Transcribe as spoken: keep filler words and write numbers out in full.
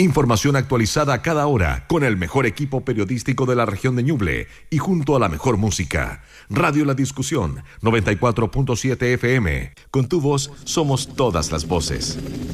Información actualizada a cada hora con el mejor equipo periodístico de la región de Ñuble y junto a la mejor música. Radio La Discusión, noventa y cuatro punto siete F M. Con tu voz somos todas las voces.